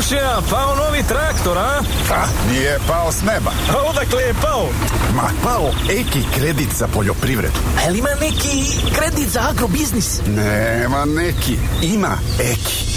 Komšija, pao novi traktor, a? Nije pao s neba. A odakle je pao? Ma, pao Eki kredit za poljoprivredu. A li ima neki kredit za agrobiznis? Nema neki, ima Eki.